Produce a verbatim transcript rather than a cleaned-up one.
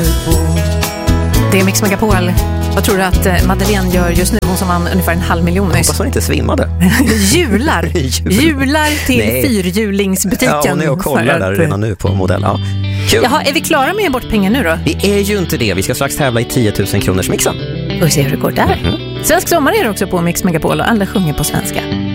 Det är Mix Megapol. Vad tror du att Madeleine gör just nu? Hon som vann ungefär en halv miljon. Hoppas hon inte svimmade. Jular. Jular till Nej. fyrhjulingsbutiken. Ja, hon är och kollar där redan nu på modell. Ja. Jaha, är vi klara med bort pengar nu då? Vi är ju inte det. Vi ska strax tävla i tio tusen kronors mixen. Och se hur det går där. Mm-hmm. Svensk sommar är det också på Mix Megapol och alla sjunger på svenska.